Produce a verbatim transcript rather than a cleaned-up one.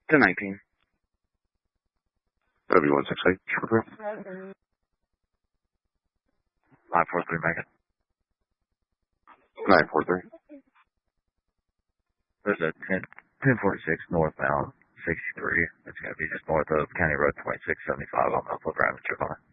ten nineteen. W one six eight, triple three. nine four three, make it. nine four three. There's a ten, ten forty-six northbound, sixty-three. It's going to be just north of County Road twenty-six seventy-five on the flip around the trip on it.